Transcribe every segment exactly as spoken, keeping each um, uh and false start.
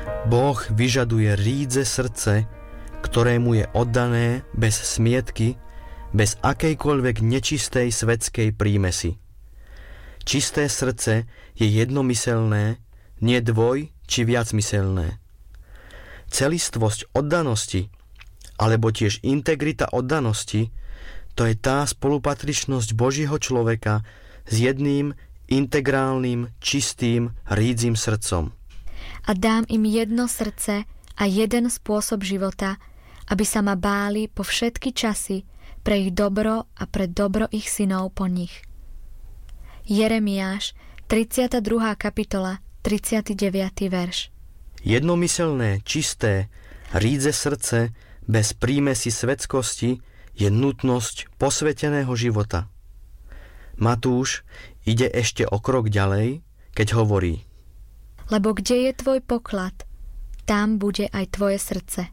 Boh vyžaduje rídze srdce, ktorému je oddané bez smietky, bez akejkoľvek nečistej svetskej prímesi. Čisté srdce je jednomyselné, nie dvoj či viacmyselné. Celistvosť oddanosti, alebo tiež integrita oddanosti, to je tá spolupatričnosť Božieho človeka s jedným integrálnym, čistým, rídzim srdcom. A dám im jedno srdce a jeden spôsob života, aby sa ma báli po všetky časy pre ich dobro a pre dobro ich synov po nich. Jeremiáš, tridsiata druhá kapitola, tridsiaty deviaty verš. Jednomyselné, čisté, rídze srdce bez prímesi svetskosti je nutnosť posveteného života. Matúš ide ešte o krok ďalej, keď hovorí: Lebo kde je tvoj poklad, tam bude aj tvoje srdce.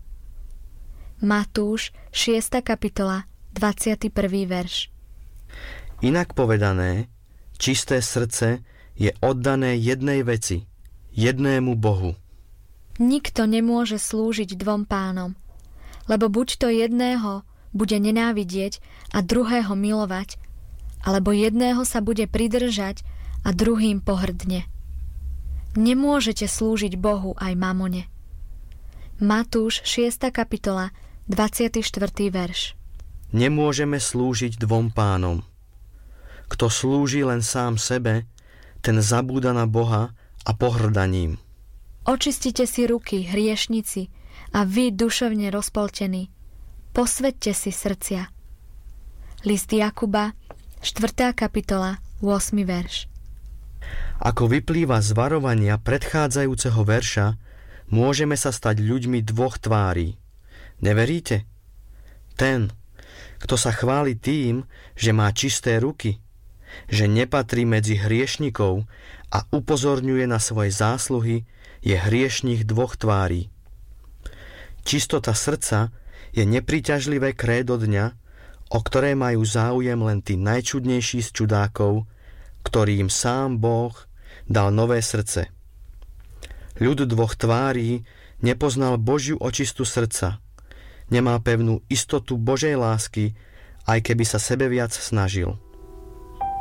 Matúš, šiesta kapitola, dvadsiaty prvý verš. Inak povedané, čisté srdce je oddané jednej veci, jednému Bohu. Nikto nemôže slúžiť dvom pánom, lebo buď to jedného bude nenávidieť a druhého milovať, alebo jedného sa bude pridržať a druhým pohrdne. Nemôžete slúžiť Bohu aj mamone. Matúš, šiesta kapitola, dvadsiaty štvrtý verš. Nemôžeme slúžiť dvom pánom. Kto slúži len sám sebe, ten zabúda na Boha a pohŕda ním. Očistite si ruky, hriešnici, a vy duševne rozpoltení, posväťte si srdcia. List Jakuba, štvrtá kapitola, ôsmy verš. Ako vyplýva z varovania predchádzajúceho verša, môžeme sa stať ľuďmi dvoch tvárí. Neveríte? Ten, kto sa chváli tým, že má čisté ruky, že nepatrí medzi hriešnikov a upozorňuje na svoje zásluhy, je hriešnik dvoch tvárí. Čistota srdca je nepríťažlivé krédo dňa, o ktoré majú záujem len tí najčudnejší z čudákov, ktorým sám Boh dal nové srdce. Ľud dvoch tvárí nepoznal Božiu očistu srdca, nemá pevnú istotu Božej lásky, aj keby sa sebeviac snažil.